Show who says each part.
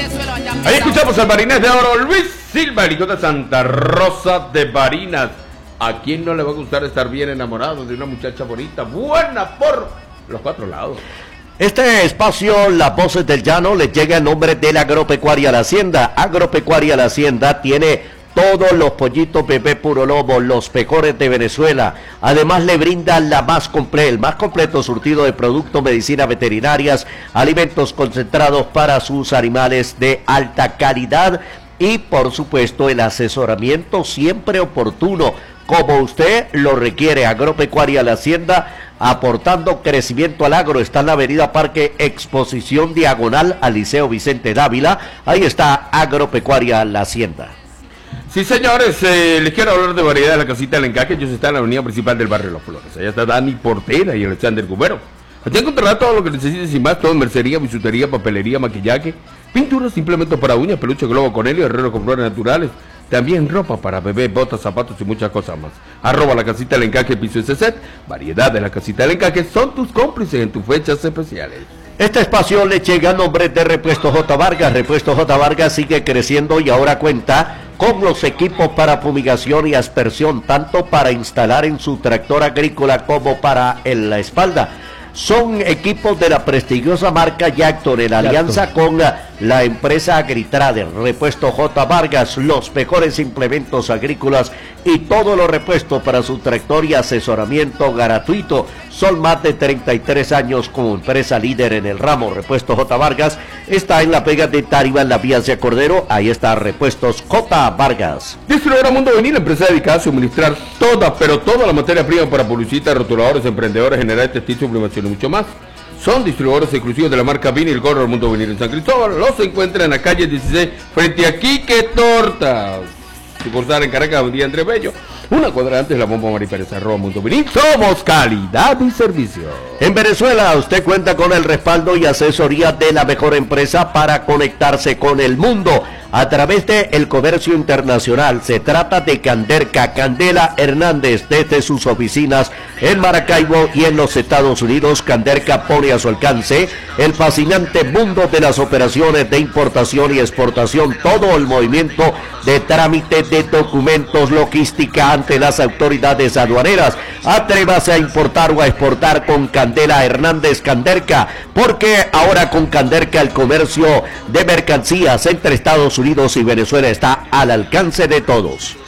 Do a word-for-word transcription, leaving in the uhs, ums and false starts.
Speaker 1: Ahí escuchamos al Barinas de Oro, Luis Silva, el hijo de Santa Rosa de Barinas. ¿A quién no le va a gustar estar bien enamorado de una muchacha bonita, buena por los cuatro lados?
Speaker 2: Este espacio, Las Voces del Llano, les llega en nombre de la Agropecuaria La Hacienda. Agropecuaria La Hacienda tiene todos los pollitos bebé puro lobo, los mejores de Venezuela. Además le brinda la más comple el más completo surtido de productos, medicinas veterinarias, alimentos concentrados para sus animales de alta calidad y por supuesto el asesoramiento siempre oportuno, como usted lo requiere. Agropecuaria La Hacienda, aportando crecimiento al agro. Está en la avenida Parque Exposición, diagonal al Liceo Vicente Dávila. Ahí está Agropecuaria La Hacienda.
Speaker 1: Sí, señores, eh, les quiero hablar de variedad de la casita del encaje. Ellos están en la avenida principal del barrio Las Flores. Allá está Dani Portera y Alexander Gubero. Allí encontrará todo lo que necesites y más, todo en mercería, bisutería, papelería, maquillaje, pinturas, implementos para uñas, peluche, globo con helio, herrero con flores naturales. También ropa para bebé, botas, zapatos y muchas cosas más. Arroba la casita del encaje, piso ese set. Variedad de la casita del encaje son tus cómplices en tus fechas especiales.
Speaker 2: Este espacio le llega a nombre de Repuesto J. Vargas. Repuesto J. Vargas sigue creciendo y ahora cuenta con los equipos para fumigación y aspersión, tanto para instalar en su tractor agrícola como para en la espalda. Son equipos de la prestigiosa marca Yacton en alianza con la, la empresa Agritrader. Repuesto J. Vargas, los mejores implementos agrícolas y todos los repuestos para su tractor y asesoramiento gratuito. Son más de treinta y tres años como empresa líder en el ramo. Repuesto J. Vargas está en la Vega de Tarima, en la Vías de Cordero. Ahí está Repuestos J. Vargas.
Speaker 1: Distribuidora Mundo Vinil, empresa dedicada a suministrar toda, pero toda la materia prima para publicistas, rotuladores, emprendedores, generales, textil, sublimación y mucho más. Son distribuidores exclusivos de la marca Vinil Gorro Mundo Vinil en San Cristóbal. Los encuentran en la calle dieciséis frente a Quique Tortas. Si cursar en Caracas, un día Andrés Bello. Una cuadra antes, la bomba Mari Pérez, arroba Mundo Vinil. Somos calidad y servicio.
Speaker 2: En Venezuela, usted cuenta con el respaldo y asesoría de la mejor empresa para conectarse con el mundo a través de el comercio internacional. Se trata de Canderca, Candela Hernández, desde sus oficinas en Maracaibo y en los Estados Unidos. Canderca pone a su alcance el fascinante mundo de las operaciones de importación y exportación, todo el movimiento de trámite de documentos, logística ante las autoridades aduaneras. Atrévase a importar o a exportar con Candela Hernández Canderca, porque ahora con Canderca el comercio de mercancías entre Estados Unidos y Venezuela está al alcance de todos.